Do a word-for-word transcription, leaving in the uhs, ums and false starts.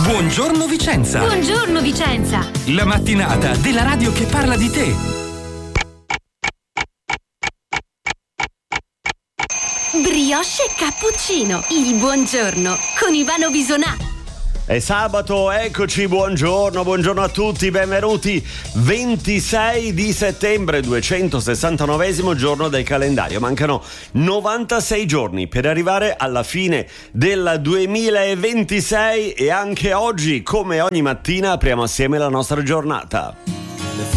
Buongiorno Vicenza. Buongiorno Vicenza. La mattinata della radio che parla di te. Brioche e cappuccino. Il buongiorno con Ivano Bisonà. È sabato, eccoci, buongiorno, buongiorno a tutti, benvenuti. ventisei di settembre, duecentosessantanovesimo giorno del calendario. Mancano novantasei giorni per arrivare alla fine del duemilaventisei e anche oggi, come ogni mattina, apriamo assieme la nostra giornata.